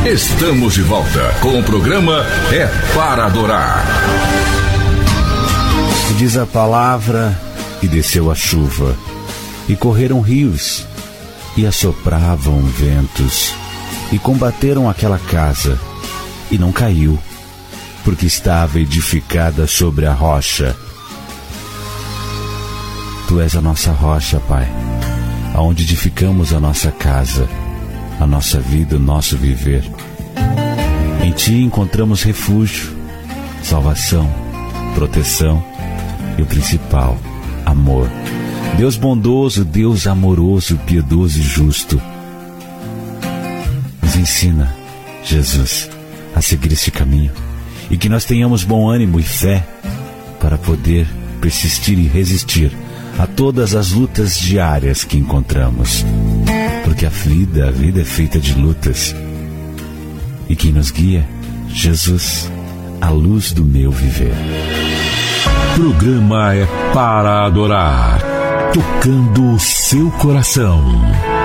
Estamos de volta com o programa É para Adorar. Diz a palavra, e desceu a chuva, e correram rios, e assopravam ventos, e combateram aquela casa, e não caiu, porque estava edificada sobre a rocha. Tu és a nossa rocha, Pai, aonde edificamos a nossa casa, a nossa vida, o nosso viver. Em Ti encontramos refúgio, salvação, proteção e o principal, amor. Deus bondoso, Deus amoroso, piedoso e justo. Nos ensina, Jesus, a seguir esse caminho e que nós tenhamos bom ânimo e fé para poder persistir e resistir a todas as lutas diárias que encontramos. Porque a vida é feita de lutas. E quem nos guia? Jesus, a luz do meu viver. Programa É para Adorar, tocando o seu coração.